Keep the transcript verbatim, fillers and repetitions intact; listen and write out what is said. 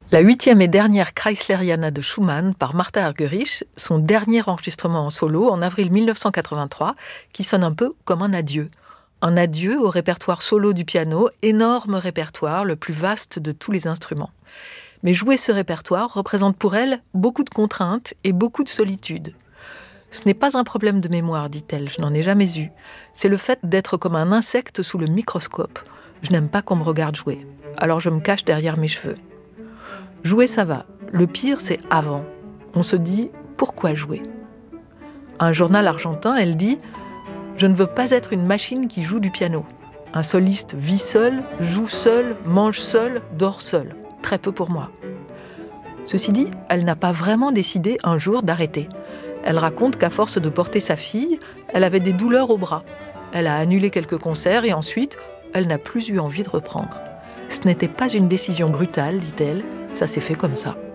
La huitième et dernière Kreisleriana de Schumann par Martha Argerich, son dernier enregistrement en solo en avril mille neuf cent quatre-vingt-trois, qui sonne un peu comme un adieu. Un adieu au répertoire solo du piano, énorme répertoire, le plus vaste de tous les instruments. Mais jouer ce répertoire représente pour elle beaucoup de contraintes et beaucoup de solitude. Ce n'est pas un problème de mémoire, dit-elle, je n'en ai jamais eu. C'est le fait d'être comme un insecte sous le microscope. Je n'aime pas qu'on me regarde jouer, alors je me cache derrière mes cheveux. Jouer, ça va. Le pire, c'est avant. On se dit, pourquoi jouer ? À un journal argentin, elle dit « Je ne veux pas être une machine qui joue du piano. Un soliste vit seul, joue seul, mange seul, dort seul. Très peu pour moi. » Ceci dit, elle n'a pas vraiment décidé un jour d'arrêter. Elle raconte qu'à force de porter sa fille, elle avait des douleurs au bras. Elle a annulé quelques concerts et ensuite, elle n'a plus eu envie de reprendre. Ce n'était pas une décision brutale, dit-elle, ça s'est fait comme ça.